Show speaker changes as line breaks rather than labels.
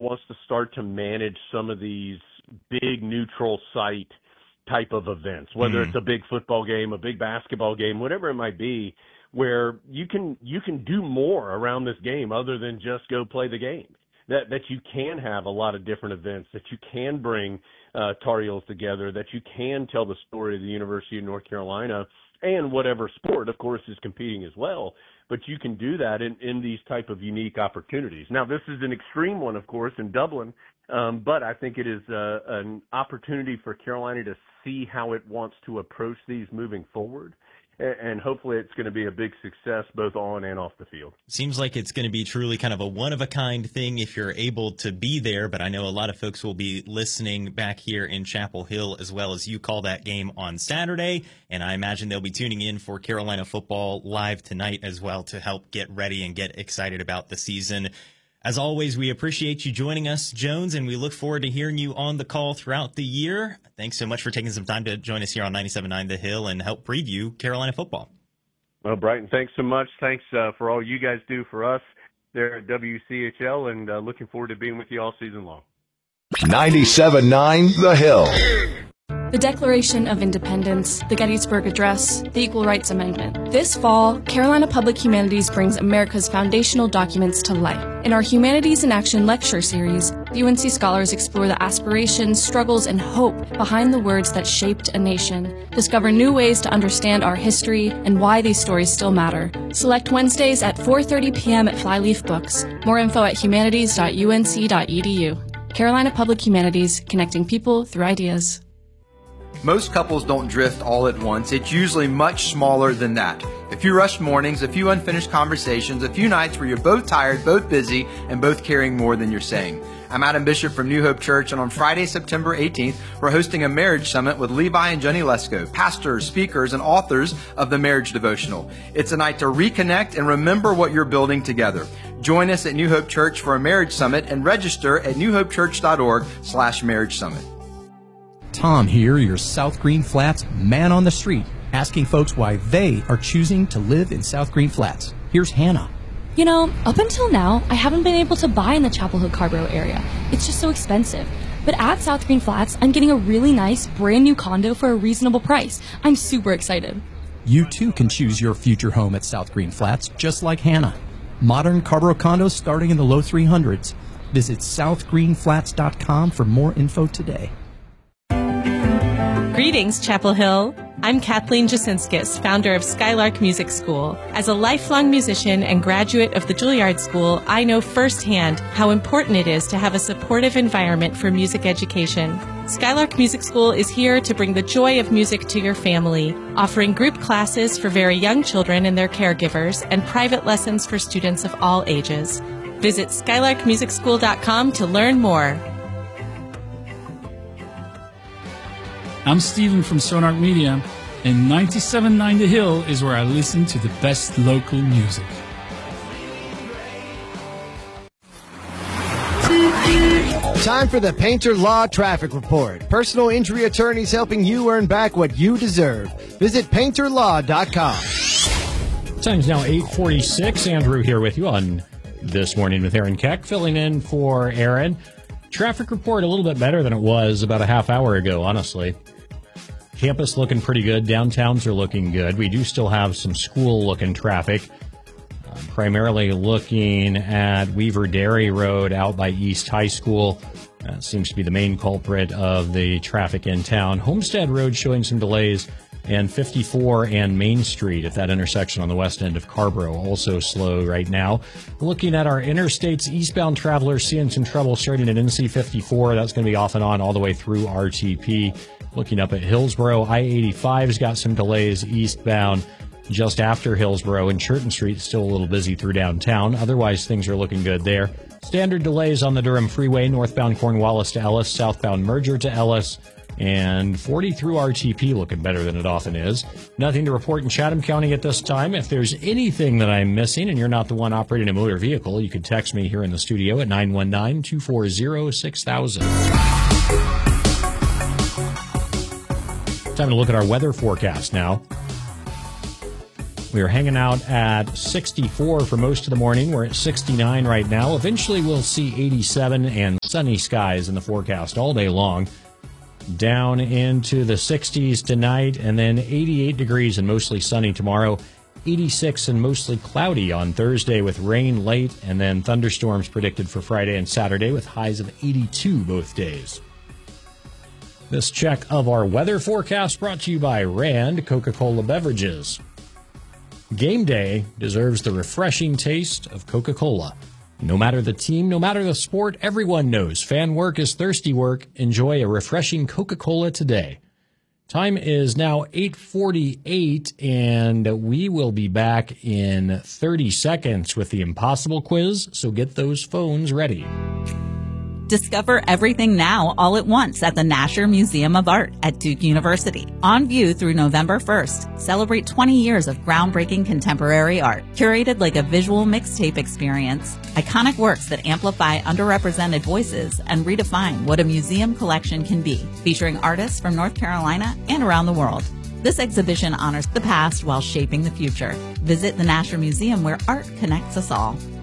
wants to start to manage some of these big neutral site type of events, whether it's a big football game, a big basketball game, whatever it might be, where you can do more around this game other than just go play the game. That you can have a lot of different events, that you can bring Tar Heels together, that you can tell the story of the University of North Carolina and whatever sport, of course, is competing as well. But you can do that in these type of unique opportunities. Now, this is an extreme one, of course, in Dublin, but I think it is an opportunity for Carolina to see how it wants to approach these moving forward. And hopefully it's going to be a big success both on and off the field.
Seems like it's going to be truly kind of a one-of-a-kind thing if you're able to be there, but I know a lot of folks will be listening back here in Chapel Hill as well as you call that game on Saturday, and I imagine they'll be tuning in for Carolina football live tonight as well to help get ready and get excited about the season. As always, we appreciate you joining us, Jones, and we look forward to hearing you on the call throughout the year. Thanks so much for taking some time to join us here on 97.9 The Hill and help preview Carolina football.
Well, Brighton, thanks so much. Thanks for all you guys do for us there at WCHL, and looking forward to being with you all season long.
97.9 The Hill.
The Declaration of Independence, the Gettysburg Address, the Equal Rights Amendment. This fall, Carolina Public Humanities brings America's foundational documents to life. In our Humanities in Action lecture series, UNC scholars explore the aspirations, struggles, and hope behind the words that shaped a nation. Discover new ways to understand our history and why these stories still matter. Select Wednesdays at 4:30 p.m. at Flyleaf Books. More info at humanities.unc.edu. Carolina Public Humanities, connecting people through ideas.
Most couples don't drift all at once. It's usually much smaller than that. A few rushed mornings, a few unfinished conversations, a few nights where you're both tired, both busy, and both carrying more than you're saying. I'm Adam Bishop from New Hope Church, and on Friday, September 18th, we're hosting a marriage summit with Levi and Jenny Lesko, pastors, speakers, and authors of the Marriage Devotional. It's a night to reconnect and remember what you're building together. Join us at New Hope Church for a marriage summit and register at newhopechurch.org/marriage summit.
Tom here, your South Green Flats man on the street, asking folks why they are choosing to live in South Green Flats. Here's Hannah.
You know, up until now, I haven't been able to buy in the Chapel Hill Carborough area. It's just so expensive. But at South Green Flats, I'm getting a really nice, brand new condo for a reasonable price. I'm super excited.
You too can choose your future home at South Green Flats, just like Hannah. Modern Carborough condos starting in the low 300s. Visit southgreenflats.com for more info today.
Greetings, Chapel Hill. I'm Kathleen Jasinskis, founder of Skylark Music School. As a lifelong musician and graduate of the Juilliard School, I know firsthand how important it is to have a supportive environment for music education. Skylark Music School is here to bring the joy of music to your family, offering group classes for very young children and their caregivers, and private lessons for students of all ages. Visit skylarkmusicschool.com to learn more.
I'm Steven from Sonark Media, and 97.9 The Hill is where I listen to the best local music.
Time for the Painter Law Traffic Report. Personal injury attorneys helping you earn back what you deserve. Visit painterlaw.com.
Time's now 8:46. Andrew here with you on This Morning with Aaron Keck, filling in for Aaron. Traffic report a little bit better than it was about a half hour ago, honestly. Campus looking pretty good. Downtowns are looking good. We do still have some school-looking traffic, primarily looking at Weaver Dairy Road out by East High School. Seems to be the main culprit of the traffic in town. Homestead Road showing some delays, and 54 and Main Street at that intersection on the west end of Carborough also slow right now. Looking at our interstates, eastbound travelers seeing some trouble starting at NC 54. That's going to be off and on all the way through RTP. Looking up at Hillsborough, I-85's got some delays eastbound just after Hillsborough, and Churton Street is still a little busy through downtown. Otherwise, things are looking good there. Standard delays on the Durham Freeway, northbound Cornwallis to Ellis, southbound Merger to Ellis, and 40 through RTP looking better than it often is. Nothing to report in Chatham County at this time. If there's anything that I'm missing and you're not the one operating a motor vehicle, you can text me here in the studio at 919-240-6000. Time to look at our weather forecast now. We are hanging out at 64 for most of the morning. We're at 69 right now. Eventually we'll see 87 and sunny skies in the forecast all day long. Down into the 60s tonight, and then 88 degrees and mostly sunny tomorrow. 86 and mostly cloudy on Thursday with rain late, and then thunderstorms predicted for Friday and Saturday with highs of 82 both days. This check of our weather forecast brought to you by Rand Coca-Cola Beverages. Game day deserves the refreshing taste of Coca-Cola. No matter the team, no matter the sport, everyone knows fan work is thirsty work. Enjoy a refreshing Coca-Cola today. Time is now 8:48, and we will be back in 30 seconds with the Impossible Quiz, so get those phones ready.
Discover everything now all at once at the Nasher Museum of Art at Duke University. On view through November 1st. Celebrate 20 years of groundbreaking contemporary art, curated like a visual mixtape experience. Iconic works that amplify underrepresented voices and redefine what a museum collection can be, featuring artists from North Carolina and around the world. This exhibition honors the past while shaping the future. Visit the Nasher Museum, where art connects us all.